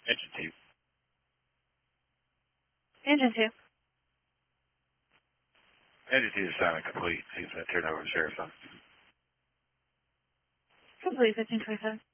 Engine 2. Engine 2. Engine 2 is silent complete. He's been turned over to Sheriff's Office. Complete 1527.